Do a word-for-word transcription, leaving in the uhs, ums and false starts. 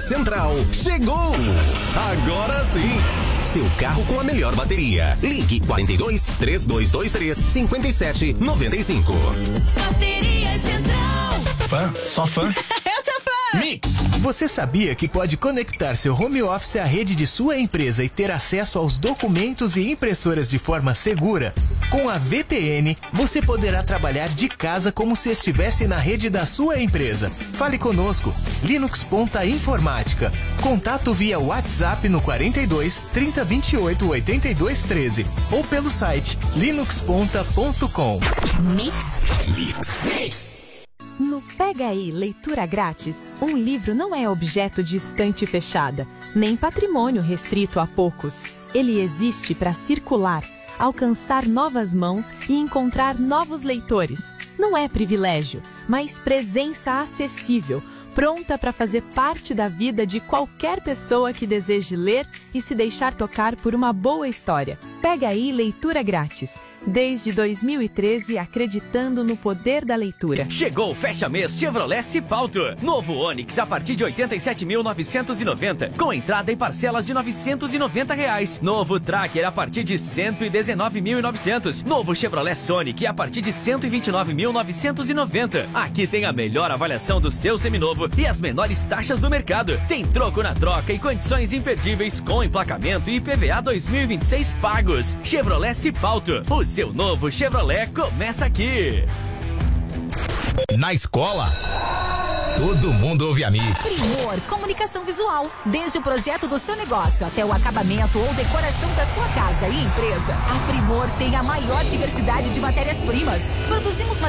Central chegou! Agora sim! Seu carro com a melhor bateria. Ligue quarenta e dois, três dois dois três, cinquenta e sete, noventa e cinco. Bateria Central. Fã? Só fã? Eu sou fã! Mix! Você sabia que pode conectar seu home office à rede de sua empresa e ter acesso aos documentos e impressoras de forma segura? Com a V P N, você poderá trabalhar de casa como se estivesse na rede da sua empresa. Fale conosco. Linux Ponta Informática. Contato via WhatsApp no quarenta e dois, trinta, vinte e oito, oitenta e dois, treze ou pelo site linux ponta ponto com. Mix. Mix. Mix. No Pega Aí Leitura Grátis, um livro não é objeto de estante fechada, nem patrimônio restrito a poucos. Ele existe para circular, alcançar novas mãos e encontrar novos leitores. Não é privilégio, mas presença acessível, pronta para fazer parte da vida de qualquer pessoa que deseje ler e se deixar tocar por uma boa história. Pega Aí Leitura Grátis. Desde dois mil e treze, acreditando no poder da leitura. Chegou o Fecha Mês Chevrolet Cipalto. Novo Onix a partir de oitenta e sete mil novecentos e noventa, com entrada e parcelas de novecentos e noventa reais. Novo Tracker a partir de cento e dezenove mil e novecentos. Novo Chevrolet Sonic a partir de cento e vinte e nove mil novecentos e noventa. Aqui tem a melhor avaliação do seu seminovo e as menores taxas do mercado. Tem troco na troca e condições imperdíveis com emplacamento e I P V A dois mil e vinte e seis pagos. Chevrolet Cipalto. O seu novo Chevrolet começa aqui. Na escola, todo mundo ouve a Mix. Primor Comunicação Visual. Desde o projeto do seu negócio até o acabamento ou decoração da sua casa e empresa, a Primor tem a maior diversidade de matérias-primas. Produzimos